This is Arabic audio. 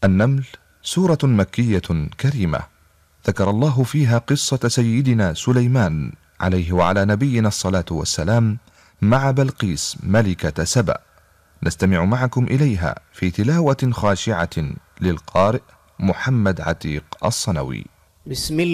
النمل سورة مكية كريمة، ذكر الله فيها قصة سيدنا سليمان عليه وعلى نبينا الصلاة والسلام مع بلقيس ملكة سبأ. نستمع معكم إليها في تلاوة خاشعة للقارئ محمد عتيق الصنوي. بسم الله